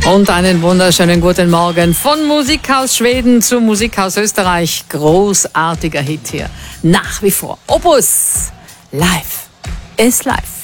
Und einen wunderschönen guten Morgen von Musik aus Schweden zu Musik aus Österreich. Großartiger Hit hier. Nach wie vor. Opus. Live ist live.